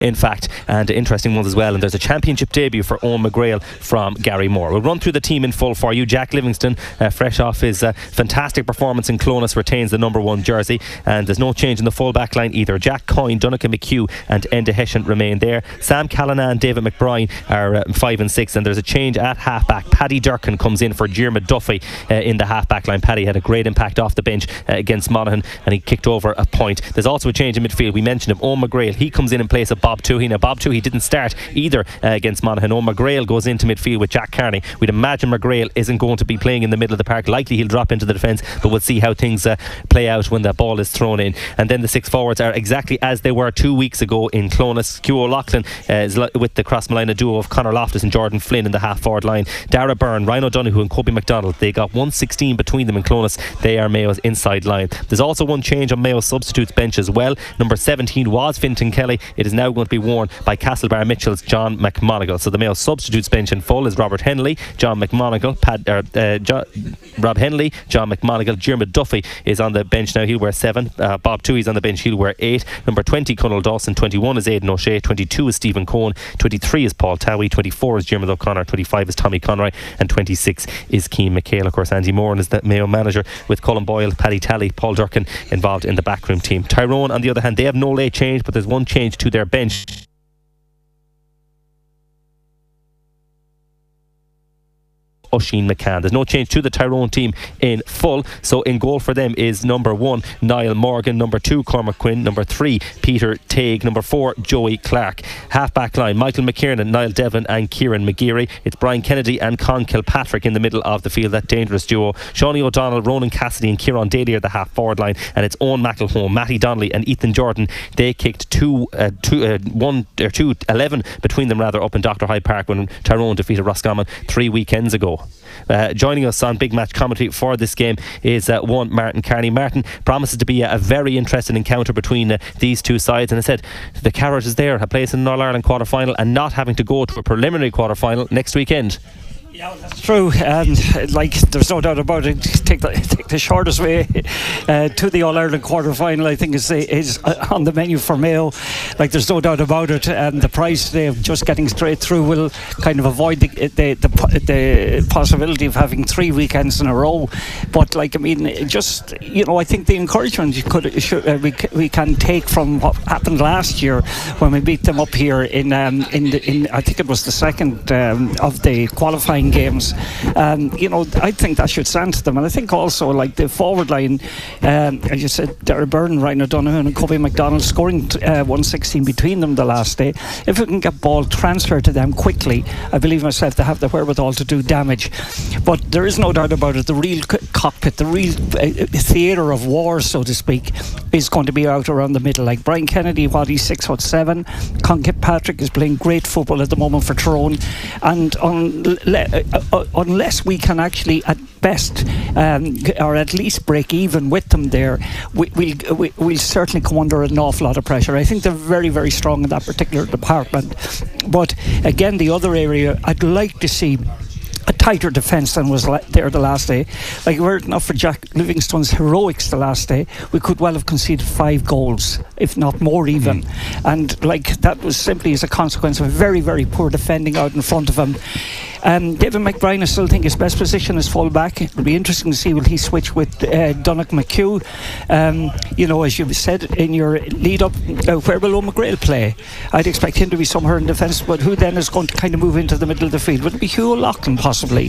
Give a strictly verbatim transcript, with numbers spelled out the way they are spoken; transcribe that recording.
in fact, and interesting ones as well. And there's a championship debut for Owen McGrail from Gary Moore. We'll run through the team in full for you. Jack Livingston, uh, fresh off his uh, fantastic performance in Clonus, retains the number one jersey, and there's no change in the full back line either. Jack Coyne, Donncha McHugh and Enda Hession remain there. Sam Callanan and David McBride are uh, five and six, and there's a change at half back. Paddy Durkin comes in for Diarmuid Duffy uh, in the half back line. Paddy had a great impact off the bench uh, against Monaghan, and he kicked over a point. There's also a change in midfield. We mentioned him, Owen McGrail. He comes in in place of Bob Toohey. Now Bob Toohey didn't start either uh, against Monaghan. Owen McGrail goes into midfield with Jack Carney. We'd imagine McGrail isn't going to be playing in the middle of the park. Likely he'll drop into the defence, but we'll see how things uh, play out when the ball is thrown in. And then the six forwards are exactly as they were two weeks ago in Clonus. Hugh O'Loughlin uh, is li- with the cross-Malina duo of Conor Loftus and Jordan Flynn in the half-forward line. Dara Byrne, Ryan O'Donoghue and Kobe McDonald, they got one sixteen between them in Clonus. They are Mayo's inside line. There's also one change on Mayo's substitutes bench as well. Number seventeen was Fintan Kelly. It is now going to be worn by Castlebar Mitchell's John McMonigal. So the Mayo substitutes bench in full is Robert Henley, John McMonigal, Pad, uh, uh, John, Rob Henley, John McMonigal. Diarmuid Duffy is on the bench now. He'll wear seven. Uh, Bob Toohey's on the bench. He'll wear eight. Number twenty, Conal Dawson. twenty-one is Aidan O'Shea. twenty-two is Stephen Cohen. twenty-three is Paul Towie. twenty-four is Diarmuid O'Connor. twenty-five is Tommy Conroy. And twenty-six is Keane McHale. Of course, Andy Moran is the Mayo manager, with Colin Boyle, Paddy Talley, Paul Durkin involved in the backroom team. Tyrone, on the other hand, they have no late change, but there's one change to their bench. Oisin McCann. There's no change to the Tyrone team in full. So in goal for them is number one, Niall Morgan. Number two, Cormac Quinn. Number three, Peter Tague. Number four, Joey Clark. Half back line, Michael McKiernan, Niall Devlin and Kieran McGeary. It's Brian Kennedy and Con Kilpatrick in the middle of the field, that dangerous duo. Shawnee O'Donnell, Ronan Cassidy and Kieran Daly are the half forward line, and it's Owen McElhone, Matty Donnelly and Ethan Jordan. They kicked two, uh, two uh, one or two, eleven between them rather, up in Doctor Hyde Park when Tyrone defeated Roscommon three weekends ago. Uh, joining us on Big Match commentary for this game is uh, one Martin Carney. Martin, promises to be a, a very interesting encounter between uh, these two sides, and I said the carrot is there, a place in the All-Ireland quarter-final and not having to go to a preliminary quarter-final next weekend. Yeah, that's true. And like, there's no doubt about it. Take the take the shortest way uh, to the All Ireland quarter final. I think is is on the menu for Mayo. Like, there's no doubt about it. And the price today of just getting straight through will kind of avoid the the the, the possibility of having three weekends in a row. But like, I mean, just, you know, I think the encouragement you could should, uh, we we can take from what happened last year when we beat them up here in um, in the, in I think it was the second um, of the qualifying games. Um, you know, I think that should stand to them. And I think also, like, the forward line, um, as you said, Dara Byrne, Ryan O'Donoghue and Kobe McDonald scoring uh, one sixteen between them the last day. If we can get ball transferred to them quickly, I believe myself they have the wherewithal to do damage. But there is no doubt about it, the real c- cockpit, the real uh, theatre of war, so to speak, is going to be out around the middle. Like Brian Kennedy, what, he's six foot seven. Con Patrick is playing great football at the moment for Tyrone, and on le- uh, uh, unless we can actually at best um, or at least break even with them there, we, we'll, we, we'll certainly come under an awful lot of pressure. I think they're very very strong in that particular department. But again, the other area I'd like to see a tighter defence than was there the last day. Like, were it not for Jack Livingston's heroics the last day, we could well have conceded five goals, if not more even. Mm. And like, that was simply as a consequence of very very poor defending out in front of him. Um, David McBride, I still think his best position is full back. It'll be interesting to see will he switch with uh, Donncha McHugh. Um, you know, as you said in your lead up, uh, where will Owen McGrail play? I'd expect him to be somewhere in defence, but who then is going to kind of move into the middle of the field? Would it be Hugh O'Loughlin possibly?